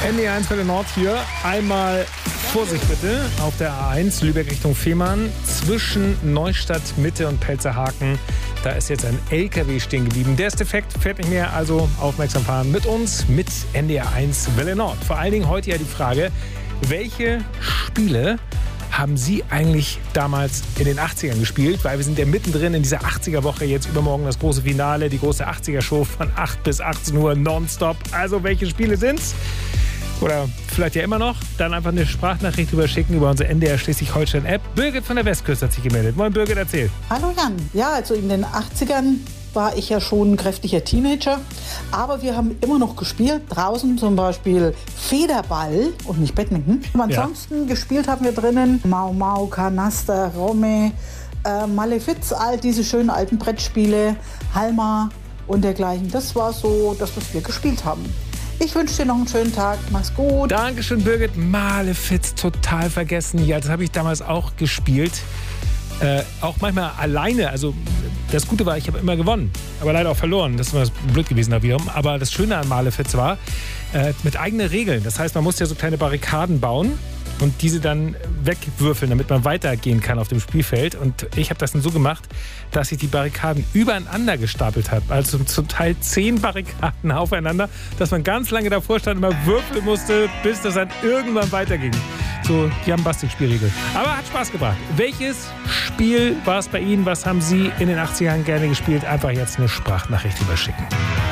NDR1 Welle Nord hier. Einmal Vorsicht bitte auf der A1 Lübeck Richtung Fehmarn. Zwischen Neustadt Mitte und Pelzerhaken. Da ist jetzt ein LKW stehen geblieben. Der ist defekt, fährt nicht mehr. Also aufmerksam fahren mit uns, mit NDR1 Welle Nord. Vor allen Dingen heute ja die Frage, welche Spiele haben Sie eigentlich damals in den 80ern gespielt? Weil wir sind ja mittendrin in dieser 80er-Woche. Jetzt übermorgen das große Finale, die große 80er-Show von 8 bis 18 Uhr nonstop. Also welche Spiele sind's? Oder vielleicht ja immer noch. Dann einfach eine Sprachnachricht überschicken über unsere NDR Schleswig-Holstein-App. Birgit von der Westküste hat sich gemeldet. Moin Birgit, erzähl. Hallo Jan. Ja, also in den 80ern war ich ja schon ein kräftiger Teenager. Aber wir haben immer noch gespielt. Draußen zum Beispiel Federball und nicht Badminton. Und ansonsten gespielt haben wir drinnen Mau Mau, Kanaster, Romme, Malefiz, all diese schönen alten Brettspiele, Halma und dergleichen. Das war so das, was wir gespielt haben. Ich wünsche dir noch einen schönen Tag. Mach's gut. Dankeschön, Birgit. Malefiz, total vergessen. Ja, das habe ich damals auch gespielt. Auch manchmal alleine. Also das Gute war, ich habe immer gewonnen. Aber leider auch verloren. Das war blöd gewesen da wiederum. Aber das Schöne an Malefiz war, mit eigenen Regeln. Das heißt, man musste ja so kleine Barrikaden bauen und diese dann wegwürfeln, damit man weitergehen kann auf dem Spielfeld. Und ich habe das dann so gemacht, dass ich die Barrikaden übereinander gestapelt habe. Also zum Teil 10 Barrikaden aufeinander, dass man ganz lange davor stand und immer würfeln musste, bis das dann irgendwann weiterging. So die Bastik-Spielregel. Aber hat Spaß gebracht. Welches Spiel war es bei Ihnen? Was haben Sie in den 80ern gerne gespielt? Einfach jetzt eine Sprachnachricht überschicken.